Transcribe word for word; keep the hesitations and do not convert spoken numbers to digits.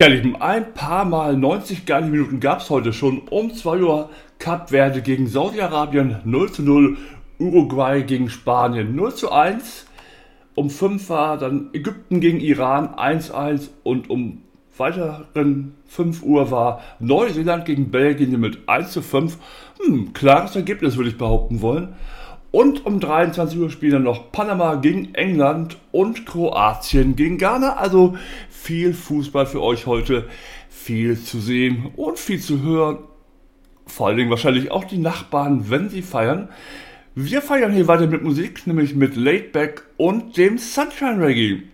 Ja, Lieben, ein paar Mal neunzig geile Minuten gab es heute schon. Um zwei Uhr Kap Verde gegen Saudi-Arabien null zu null, Uruguay gegen Spanien null zu eins. Um fünf war dann Ägypten gegen Iran eins zu eins und um weiteren fünf Uhr war Neuseeland gegen Belgien mit eins zu fünf. Hm, klares Ergebnis, würde ich behaupten wollen. Und um dreiundzwanzig Uhr spielen dann noch Panama gegen England und Kroatien gegen Ghana. Also viel Fußball für euch heute, viel zu sehen und viel zu hören. Vor allen Dingen wahrscheinlich auch die Nachbarn, wenn sie feiern. Wir feiern hier weiter mit Musik, nämlich mit Laid Back und dem Sunshine Reggae.